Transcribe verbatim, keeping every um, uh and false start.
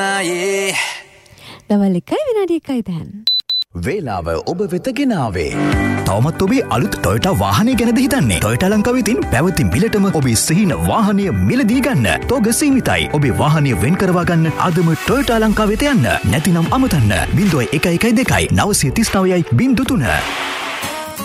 දවල් එකයි විනාඩි එකයි දැන්. වේලාව ඔබ වෙත ගෙනාවේ. තවමත් ඔබේ අලුත් ටොයෝටා වාහනය ගැනද හිතන්නේ? ටොයෝටා ලංකාව විසින් පැවති මිලටම ඔබේ සිහින වාහනය මිලදී ගන්න. තෝග සීමිතයි. ඔබේ වාහනය වෙන් කරවා ගන්න අදම ටොයෝටා ලංකාව වෙත යන්න. නැතිනම් අමතන්න. ज़ीरो एक एक दो नौ तीन नौ ज़ीरो तीन